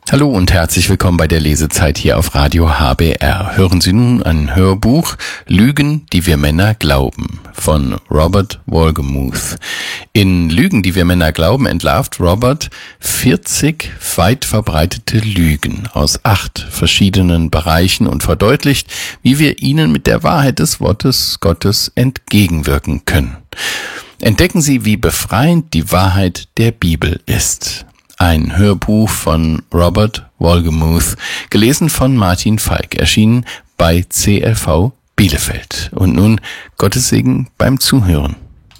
Hallo und herzlich willkommen bei der Lesezeit hier auf Radio HBR. Hören Sie nun ein Hörbuch Lügen, die wir Männer glauben von Robert Wohlgemuth. In Lügen, die wir Männer glauben, entlarvt Robert 40 weit verbreitete Lügen aus 8 verschiedenen Bereichen und verdeutlicht, wie wir ihnen mit der Wahrheit des Wortes Gottes entgegenwirken können. Entdecken Sie, wie befreiend die Wahrheit der Bibel ist. Ein Hörbuch von Robert Wohlgemuth, gelesen von Martin Falk, erschienen bei CLV Bielefeld. Und nun Gottes Segen beim Zuhören.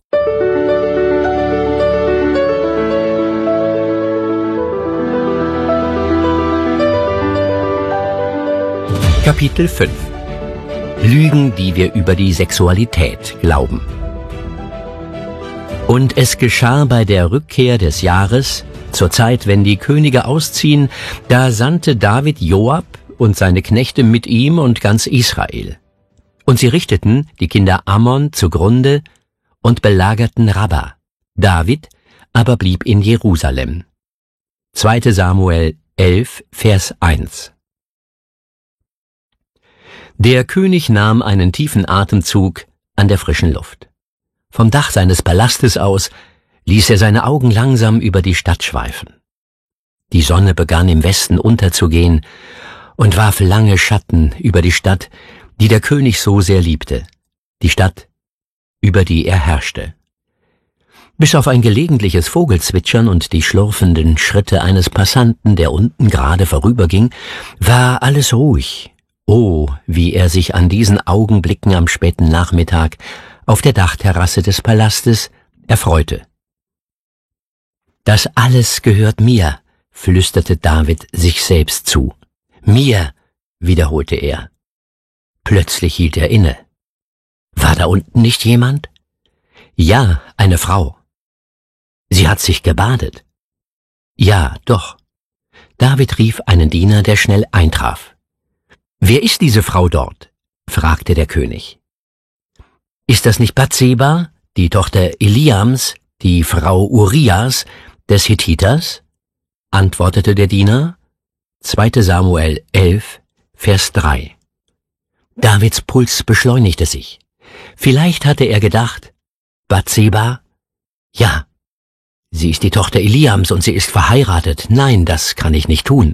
Kapitel 5 Lügen, die wir über die Sexualität glauben. Und es geschah bei der Rückkehr des Jahres, zur Zeit, wenn die Könige ausziehen, da sandte David Joab und seine Knechte mit ihm und ganz Israel. Und sie richteten die Kinder Ammon zugrunde und belagerten Rabba. David aber blieb in Jerusalem. 2. Samuel 11, Vers 1. Der König nahm einen tiefen Atemzug an der frischen Luft. Vom Dach seines Palastes aus ließ er seine Augen langsam über die Stadt schweifen. Die Sonne begann im Westen unterzugehen und warf lange Schatten über die Stadt, die der König so sehr liebte, die Stadt, über die er herrschte. Bis auf ein gelegentliches Vogelzwitschern und die schlurfenden Schritte eines Passanten, der unten gerade vorüberging, war alles ruhig. Oh, wie er sich an diesen Augenblicken am späten Nachmittag auf der Dachterrasse des Palastes erfreute. Das alles gehört mir, flüsterte David sich selbst zu. Mir, wiederholte er. Plötzlich hielt er inne. War da unten nicht jemand? Ja, eine Frau. Sie hat sich gebadet. Ja, doch. David rief einen Diener, der schnell eintraf. Wer ist diese Frau dort? Fragte der König. Ist das nicht Bathseba, die Tochter Eliams, die Frau Urias, des Hethiters? Antwortete der Diener. 2. Samuel 11, Vers 3. Davids Puls beschleunigte sich. Vielleicht hatte er gedacht, Bathseba? Ja, sie ist die Tochter Eliams und sie ist verheiratet. Nein, das kann ich nicht tun.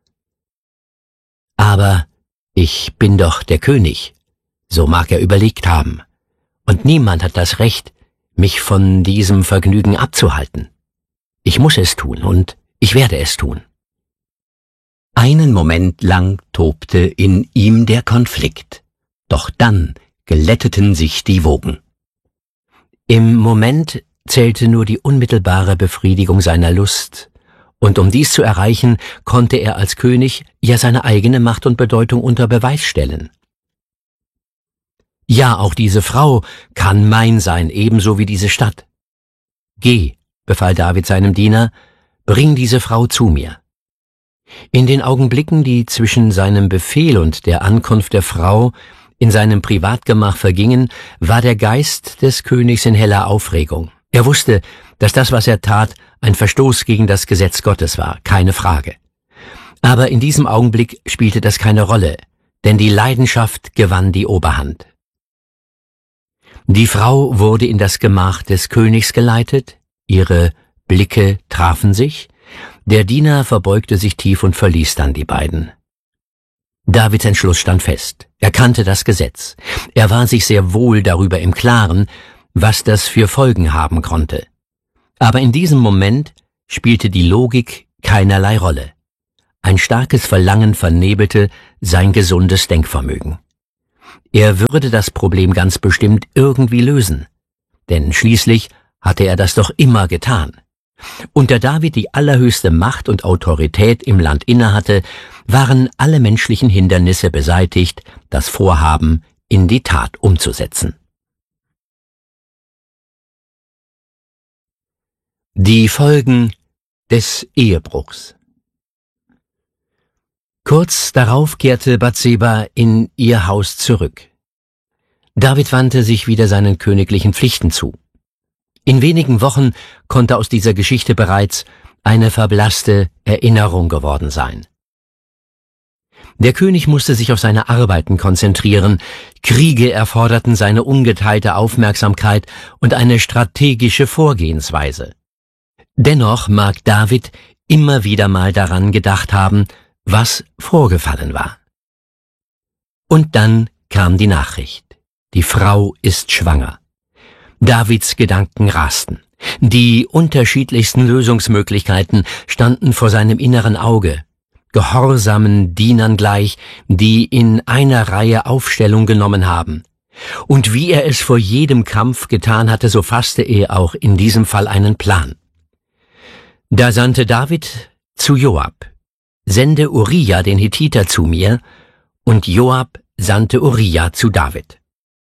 Aber ich bin doch der König, so mag er überlegt haben. Und niemand hat das Recht, mich von diesem Vergnügen abzuhalten. Ich muss es tun und ich werde es tun. Einen Moment lang tobte in ihm der Konflikt, doch dann glätteten sich die Wogen. Im Moment zählte nur die unmittelbare Befriedigung seiner Lust, und um dies zu erreichen, konnte er als König ja seine eigene Macht und Bedeutung unter Beweis stellen. Ja, auch diese Frau kann mein sein, ebenso wie diese Stadt. Geh, befahl David seinem Diener, bring diese Frau zu mir. In den Augenblicken, die zwischen seinem Befehl und der Ankunft der Frau in seinem Privatgemach vergingen, war der Geist des Königs in heller Aufregung. Er wusste, dass das, was er tat, ein Verstoß gegen das Gesetz Gottes war, keine Frage. Aber in diesem Augenblick spielte das keine Rolle, denn die Leidenschaft gewann die Oberhand. Die Frau wurde in das Gemach des Königs geleitet, ihre Blicke trafen sich, der Diener verbeugte sich tief und verließ dann die beiden. Davids Entschluss stand fest, er kannte das Gesetz, er war sich sehr wohl darüber im Klaren, was das für Folgen haben konnte. Aber in diesem Moment spielte die Logik keinerlei Rolle. Ein starkes Verlangen vernebelte sein gesundes Denkvermögen. Er würde das Problem ganz bestimmt irgendwie lösen, denn schließlich hatte er das doch immer getan. Und da David die allerhöchste Macht und Autorität im Land innehatte, waren alle menschlichen Hindernisse beseitigt, das Vorhaben in die Tat umzusetzen. Die Folgen des Ehebruchs. Kurz darauf kehrte Bathseba in ihr Haus zurück. David wandte sich wieder seinen königlichen Pflichten zu. In wenigen Wochen konnte aus dieser Geschichte bereits eine verblasste Erinnerung geworden sein. Der König musste sich auf seine Arbeiten konzentrieren, Kriege erforderten seine ungeteilte Aufmerksamkeit und eine strategische Vorgehensweise. Dennoch mag David immer wieder mal daran gedacht haben, was vorgefallen war. Und dann kam die Nachricht: Die Frau ist schwanger. Davids Gedanken rasten. Die unterschiedlichsten Lösungsmöglichkeiten standen vor seinem inneren Auge, gehorsamen Dienern gleich, die in einer Reihe Aufstellung genommen haben. Und wie er es vor jedem Kampf getan hatte, so fasste er auch in diesem Fall einen Plan. Da sandte David zu Joab: Sende Uriah den Hethiter zu mir, und Joab sandte Uriah zu David.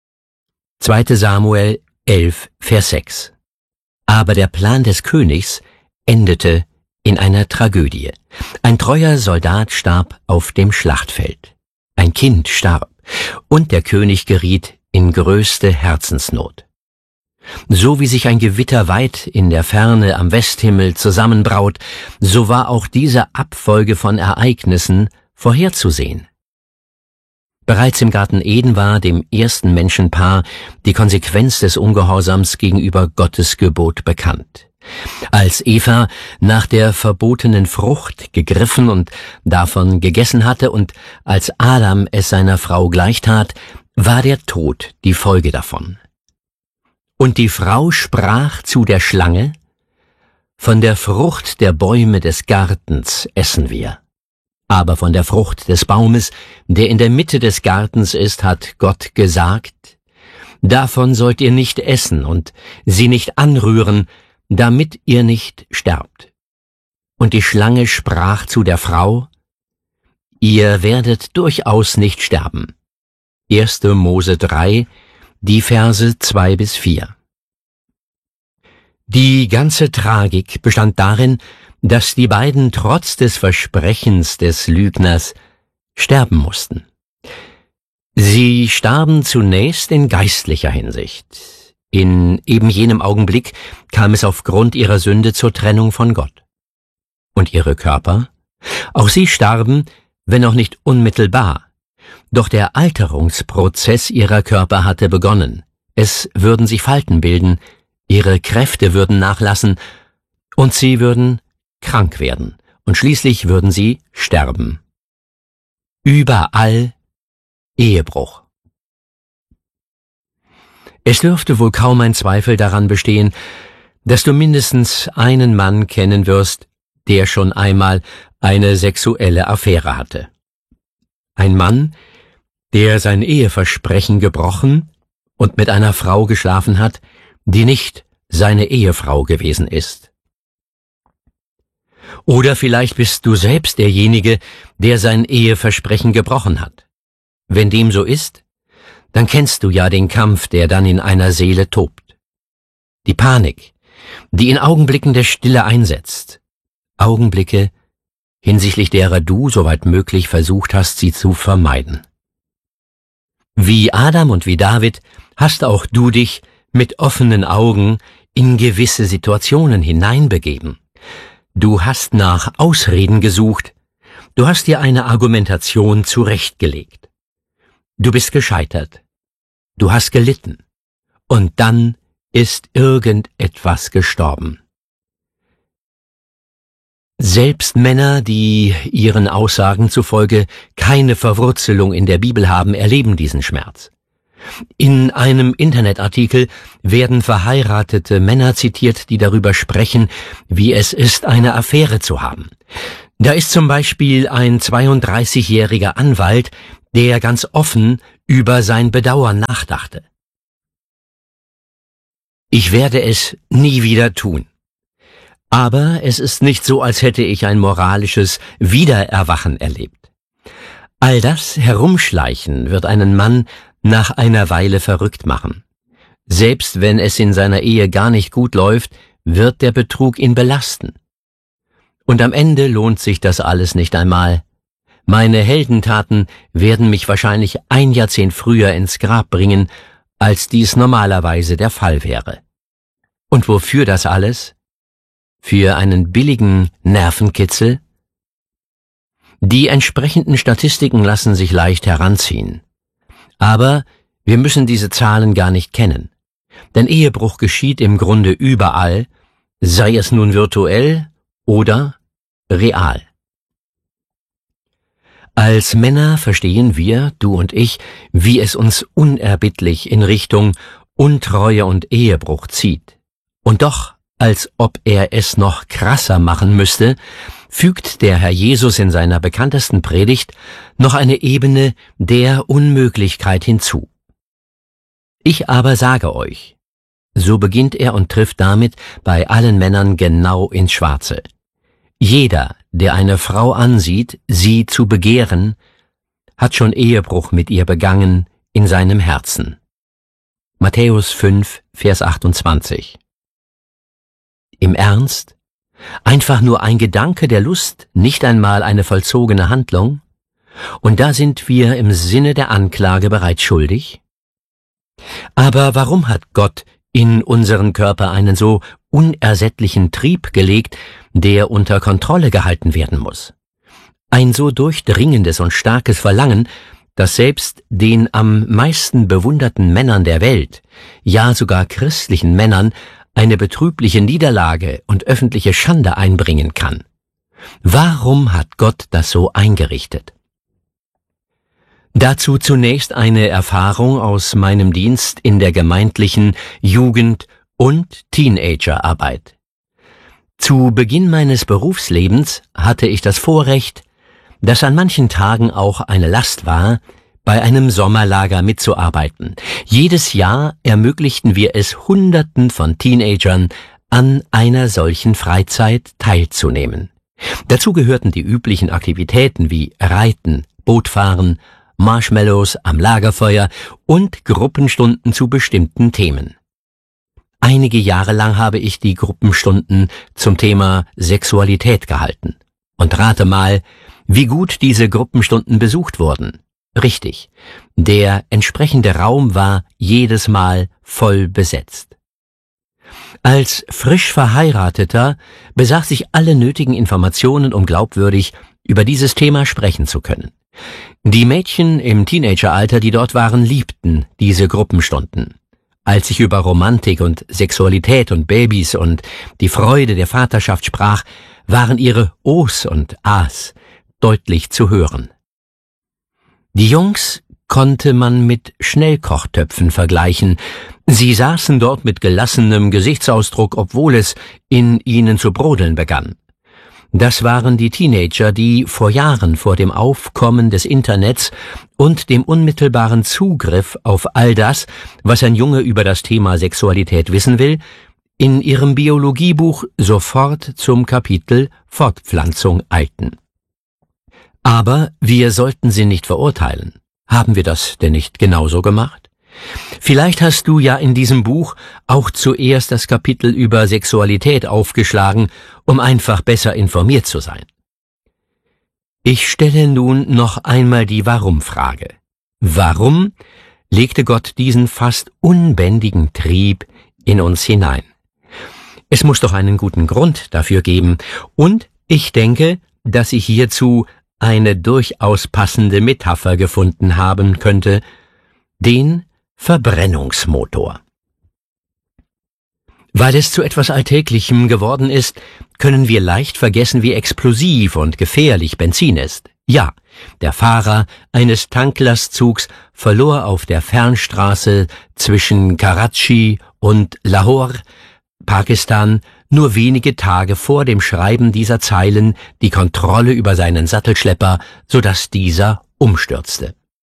2. Samuel 11, Vers 6. Aber der Plan des Königs endete in einer Tragödie. Ein treuer Soldat starb auf dem Schlachtfeld. Ein Kind starb, und der König geriet in größte Herzensnot. So wie sich ein Gewitter weit in der Ferne am Westhimmel zusammenbraut, so war auch diese Abfolge von Ereignissen vorherzusehen. Bereits im Garten Eden war dem ersten Menschenpaar die Konsequenz des Ungehorsams gegenüber Gottes Gebot bekannt. Als Eva nach der verbotenen Frucht gegriffen und davon gegessen hatte und als Adam es seiner Frau gleichtat, war der Tod die Folge davon. Und die Frau sprach zu der Schlange: Von der Frucht der Bäume des Gartens essen wir. Aber von der Frucht des Baumes, der in der Mitte des Gartens ist, hat Gott gesagt: Davon sollt ihr nicht essen und sie nicht anrühren, damit ihr nicht sterbt. Und die Schlange sprach zu der Frau: Ihr werdet durchaus nicht sterben. 1. Mose 3, die Verse 2 bis 4. Die ganze Tragik bestand darin, dass die beiden trotz des Versprechens des Lügners sterben mussten. Sie starben zunächst in geistlicher Hinsicht. In eben jenem Augenblick kam es aufgrund ihrer Sünde zur Trennung von Gott. Und ihre Körper? Auch sie starben, wenn auch nicht unmittelbar. Doch der Alterungsprozess ihrer Körper hatte begonnen. Es würden sich Falten bilden, ihre Kräfte würden nachlassen und sie würden krank werden, und schließlich würden sie sterben. Überall Ehebruch. Es dürfte wohl kaum ein Zweifel daran bestehen, dass du mindestens einen Mann kennen wirst, der schon einmal eine sexuelle Affäre hatte. Ein Mann, der sein Eheversprechen gebrochen und mit einer Frau geschlafen hat, die nicht seine Ehefrau gewesen ist. Oder vielleicht bist du selbst derjenige, der sein Eheversprechen gebrochen hat. Wenn dem so ist, dann kennst du ja den Kampf, der dann in einer Seele tobt. Die Panik, die in Augenblicken der Stille einsetzt. Augenblicke, hinsichtlich derer du, soweit möglich, versucht hast, sie zu vermeiden. Wie Adam und wie David hast auch du dich mit offenen Augen in gewisse Situationen hineinbegeben. Du hast nach Ausreden gesucht, du hast dir eine Argumentation zurechtgelegt. Du bist gescheitert, du hast gelitten, und dann ist irgendetwas gestorben. Selbst Männer, die ihren Aussagen zufolge keine Verwurzelung in der Bibel haben, erleben diesen Schmerz. In einem Internetartikel werden verheiratete Männer zitiert, die darüber sprechen, wie es ist, eine Affäre zu haben. Da ist zum Beispiel ein 32-jähriger Anwalt, der ganz offen über sein Bedauern nachdachte. Ich werde es nie wieder tun. Aber es ist nicht so, als hätte ich ein moralisches Wiedererwachen erlebt. All das Herumschleichen wird einen Mann nach einer Weile verrückt machen. Selbst wenn es in seiner Ehe gar nicht gut läuft, wird der Betrug ihn belasten. Und am Ende lohnt sich das alles nicht einmal. Meine Heldentaten werden mich wahrscheinlich ein Jahrzehnt früher ins Grab bringen, als dies normalerweise der Fall wäre. Und wofür das alles? für einen billigen Nervenkitzel? Die entsprechenden Statistiken lassen sich leicht heranziehen. Aber wir müssen diese Zahlen gar nicht kennen. Denn Ehebruch geschieht im Grunde überall, sei es nun virtuell oder real. Als Männer verstehen wir, du und ich, wie es uns unerbittlich in Richtung Untreue und Ehebruch zieht. Und doch, als ob er es noch krasser machen müsste, fügt der Herr Jesus in seiner bekanntesten Predigt noch eine Ebene der Unmöglichkeit hinzu. Ich aber sage euch, so beginnt er und trifft damit bei allen Männern genau ins Schwarze. Jeder, der eine Frau ansieht, sie zu begehren, hat schon Ehebruch mit ihr begangen in seinem Herzen. Matthäus 5, Vers 28. Im Ernst? Einfach nur ein Gedanke der Lust, nicht einmal eine vollzogene Handlung? Und da sind wir im Sinne der Anklage bereits schuldig? Aber warum hat Gott in unseren Körper einen so unersättlichen Trieb gelegt, der unter Kontrolle gehalten werden muss? Ein so durchdringendes und starkes Verlangen, dass selbst den am meisten bewunderten Männern der Welt, ja sogar christlichen Männern, eine betrübliche Niederlage und öffentliche Schande einbringen kann. Warum hat Gott das so eingerichtet? Dazu zunächst eine Erfahrung aus meinem Dienst in der gemeindlichen Jugend- und Teenagerarbeit. Zu Beginn meines Berufslebens hatte ich das Vorrecht, das an manchen Tagen auch eine Last war, bei einem Sommerlager mitzuarbeiten. Jedes Jahr ermöglichten wir es Hunderten von Teenagern, an einer solchen Freizeit teilzunehmen. Dazu gehörten die üblichen Aktivitäten wie Reiten, Bootfahren, Marshmallows am Lagerfeuer und Gruppenstunden zu bestimmten Themen. Einige Jahre lang habe ich die Gruppenstunden zum Thema Sexualität gehalten. Und rate mal, wie gut diese Gruppenstunden besucht wurden. Richtig, der entsprechende Raum war jedes Mal voll besetzt. Als frisch Verheirateter besaß ich alle nötigen Informationen, um glaubwürdig über dieses Thema sprechen zu können. Die Mädchen im Teenageralter, die dort waren, liebten diese Gruppenstunden. Als ich über Romantik und Sexualität und Babys und die Freude der Vaterschaft sprach, waren ihre Ohs und Ahs deutlich zu hören. Die Jungs konnte man mit Schnellkochtöpfen vergleichen. Sie saßen dort mit gelassenem Gesichtsausdruck, obwohl es in ihnen zu brodeln begann. Das waren die Teenager, die vor Jahren vor dem Aufkommen des Internets und dem unmittelbaren Zugriff auf all das, was ein Junge über das Thema Sexualität wissen will, in ihrem Biologiebuch sofort zum Kapitel Fortpflanzung eilten. Aber wir sollten sie nicht verurteilen. Haben wir das denn nicht genauso gemacht? Vielleicht hast du ja in diesem Buch auch zuerst das Kapitel über Sexualität aufgeschlagen, um einfach besser informiert zu sein. Ich stelle nun noch einmal die Warum-Frage. Warum legte Gott diesen fast unbändigen Trieb in uns hinein? Es muss doch einen guten Grund dafür geben, und ich denke, dass ich hierzu eine durchaus passende Metapher gefunden haben könnte, den Verbrennungsmotor. Weil es zu etwas Alltäglichem geworden ist, können wir leicht vergessen, wie explosiv und gefährlich Benzin ist. Ja, der Fahrer eines Tanklastzugs verlor auf der Fernstraße zwischen Karachi und Lahore, Pakistan, nur wenige Tage vor dem Schreiben dieser Zeilen die Kontrolle über seinen Sattelschlepper, sodass dieser umstürzte.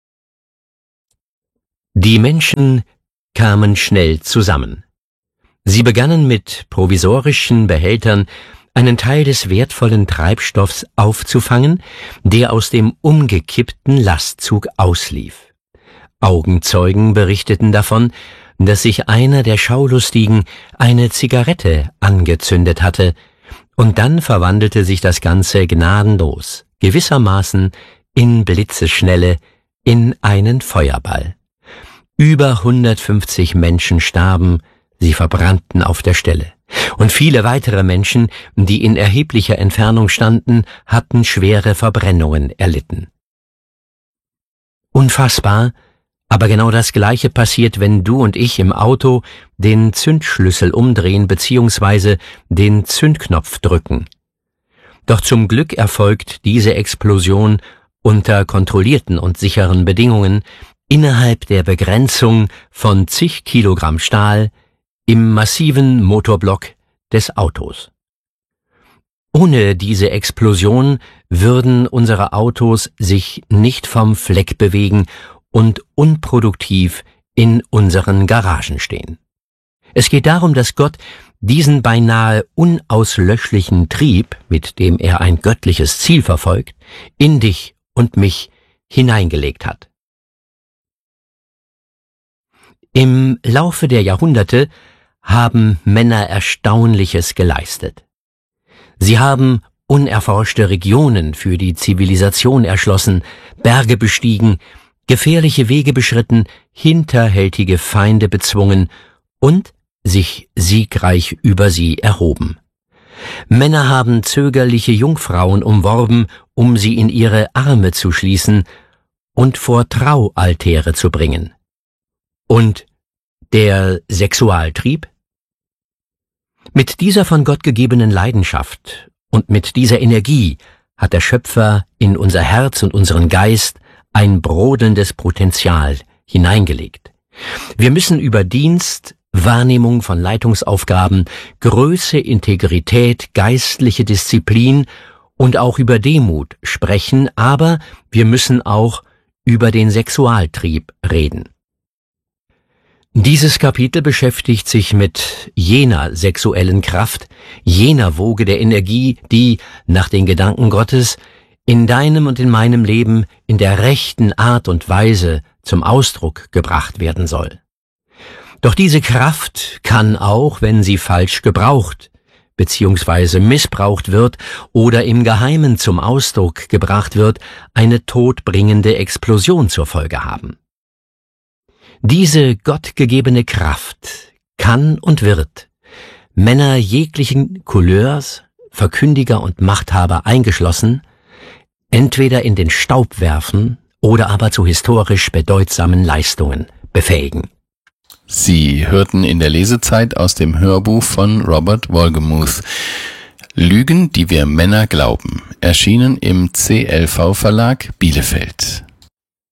Die Menschen kamen schnell zusammen. Sie begannen mit provisorischen Behältern einen Teil des wertvollen Treibstoffs aufzufangen, der aus dem umgekippten Lastzug auslief. Augenzeugen berichteten davon, dass sich einer der Schaulustigen eine Zigarette angezündet hatte, und dann verwandelte sich das Ganze gnadenlos, gewissermaßen in Blitzesschnelle, in einen Feuerball. Über 150 Menschen starben, sie verbrannten auf der Stelle. Und viele weitere Menschen, die in erheblicher Entfernung standen, hatten schwere Verbrennungen erlitten. Unfassbar, aber genau das Gleiche passiert, wenn du und ich im Auto den Zündschlüssel umdrehen bzw. den Zündknopf drücken. Doch zum Glück erfolgt diese Explosion unter kontrollierten und sicheren Bedingungen innerhalb der Begrenzung von zig Kilogramm Stahl im massiven Motorblock des Autos. Ohne diese Explosion würden unsere Autos sich nicht vom Fleck bewegen und unproduktiv in unseren Garagen stehen. Es geht darum, dass Gott diesen beinahe unauslöschlichen Trieb, mit dem er ein göttliches Ziel verfolgt, in dich und mich hineingelegt hat. Im Laufe der Jahrhunderte haben Männer Erstaunliches geleistet. Sie haben unerforschte Regionen für die Zivilisation erschlossen, Berge bestiegen, gefährliche Wege beschritten, hinterhältige Feinde bezwungen und sich siegreich über sie erhoben. Männer haben zögerliche Jungfrauen umworben, um sie in ihre Arme zu schließen und vor Traualtäre zu bringen. Und der Sexualtrieb? Mit dieser von Gott gegebenen Leidenschaft und mit dieser Energie hat der Schöpfer in unser Herz und unseren Geist ein brodelndes Potenzial hineingelegt. Wir müssen über Dienst, Wahrnehmung von Leitungsaufgaben, Größe, Integrität, geistliche Disziplin und auch über Demut sprechen, aber wir müssen auch über den Sexualtrieb reden. Dieses Kapitel beschäftigt sich mit jener sexuellen Kraft, jener Woge der Energie, die, nach den Gedanken Gottes, in deinem und in meinem Leben in der rechten Art und Weise zum Ausdruck gebracht werden soll. Doch diese Kraft kann auch, wenn sie falsch gebraucht bzw. missbraucht wird oder im Geheimen zum Ausdruck gebracht wird, eine todbringende Explosion zur Folge haben. Diese gottgegebene Kraft kann und wird Männer jeglichen Couleurs, Verkündiger und Machthaber eingeschlossen, entweder in den Staub werfen oder aber zu historisch bedeutsamen Leistungen befähigen. Sie hörten in der Lesezeit aus dem Hörbuch von Robert Wohlgemuth Lügen, die wir Männer glauben, erschienen im CLV Verlag Bielefeld.